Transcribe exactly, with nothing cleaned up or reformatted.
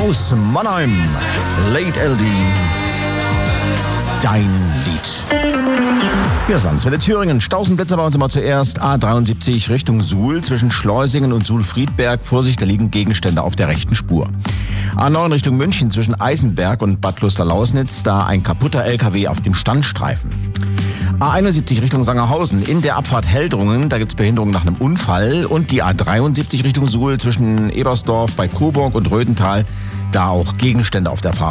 aus Mannheim. Late L D. Dein Lied. Wir sind Welle Thüringen. Stausenblitzer bei uns immer zuerst. A dreiundsiebzig Richtung Suhl zwischen Schleusingen und Suhl-Friedberg. Vorsicht, da liegen Gegenstände auf der rechten Spur. A neun Richtung München zwischen Eisenberg und Bad Klosterlausnitz. Da ein kaputter L K W auf dem Standstreifen. A einundsiebzig Richtung Sangerhausen in der Abfahrt Heldrungen, da gibt's Behinderung nach einem Unfall. Und die A dreiundsiebzig Richtung Suhl zwischen Ebersdorf bei Coburg und Röthental, da auch Gegenstände auf der Fahrbahn.